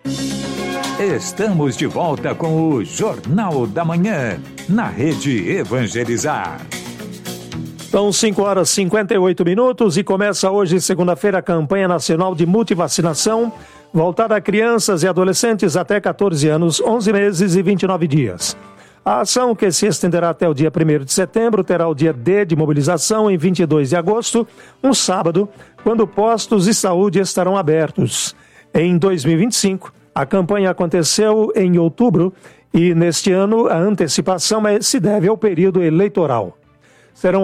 Estamos de volta com o Jornal da Manhã, na Rede Evangelizar. São 5h58 e começa hoje, segunda-feira, a campanha nacional de multivacinação, voltada a crianças e adolescentes até 14 anos, 11 meses e 29 dias. A ação, que se estenderá até o dia 1º de setembro, terá o dia D de mobilização em 22 de agosto, um sábado, quando postos de saúde estarão abertos. Em 2025, a campanha aconteceu em outubro e, neste ano, a antecipação se deve ao período eleitoral. Serão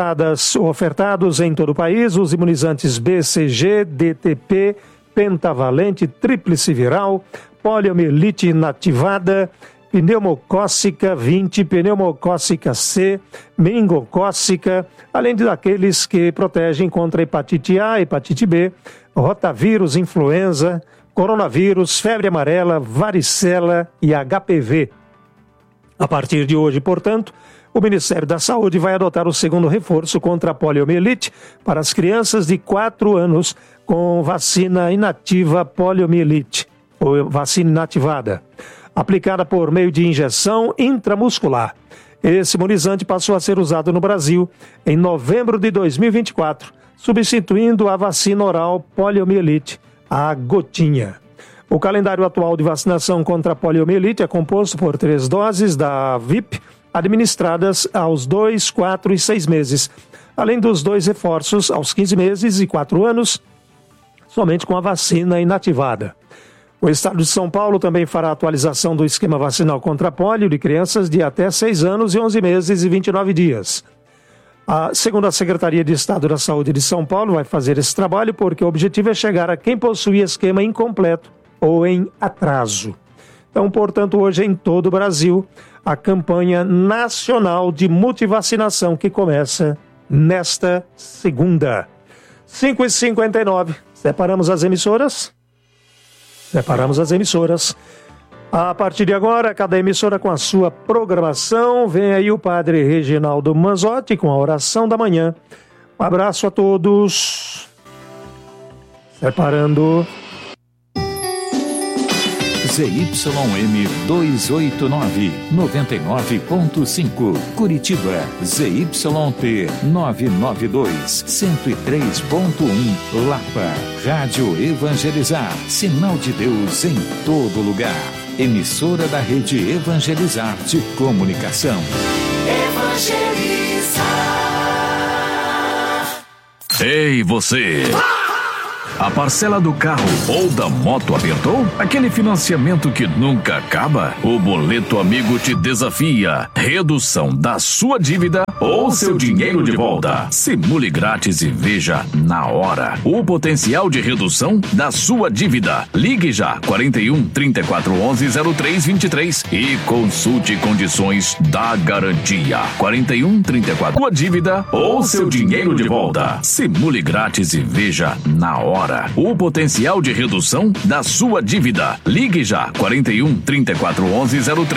ofertados em todo o país os imunizantes BCG, DTP, pentavalente, tríplice viral, poliomielite inativada, pneumocócica 20, pneumocócica C, meningocócica, além daqueles que protegem contra hepatite A, hepatite B, rotavírus, influenza, coronavírus, febre amarela, varicela e HPV. A partir de hoje, portanto, o Ministério da Saúde vai adotar o segundo reforço contra a poliomielite para as crianças de 4 anos com vacina inativa poliomielite, ou vacina inativada, aplicada por meio de injeção intramuscular. Esse imunizante passou a ser usado no Brasil em novembro de 2024, substituindo a vacina oral poliomielite, a gotinha. O calendário atual de vacinação contra a poliomielite é composto por 3 doses da VIP, administradas aos 2, 4 e 6 meses, além dos 2 reforços aos 15 meses e 4 anos, somente com a vacina inativada. O estado de São Paulo também fará a atualização do esquema vacinal contra a polio de crianças de até 6 anos e 11 meses e 29 dias. Segundo a Secretaria de Estado da Saúde de São Paulo, vai fazer esse trabalho porque o objetivo é chegar a quem possui esquema incompleto ou em atraso. Então, portanto, hoje em todo o Brasil, a campanha nacional de multivacinação que começa nesta segunda. 5h59. Separamos as emissoras? Separamos as emissoras. A partir de agora, cada emissora com a sua programação. Vem aí o padre Reginaldo Manzotti com a oração da manhã. Um abraço a todos. Separando. ZYM 289, 99.5, Curitiba, ZYT 992, 103.1, Lapa, Rádio Evangelizar, sinal de Deus em todo lugar. Emissora da Rede Evangelizar de Comunicação. Evangelizar. Ei, você! A parcela do carro ou da moto apertou? Aquele financiamento que nunca acaba? O Boleto Amigo te desafia. Redução da sua dívida ou seu dinheiro de volta. Simule grátis e veja na hora o potencial de redução da sua dívida. Ligue já 41 34 11 03 23 e consulte condições da garantia. 41 34 sua dívida ou seu dinheiro de volta. Simule grátis e veja na hora o potencial de redução da sua dívida. Ligue já 41 34 11 03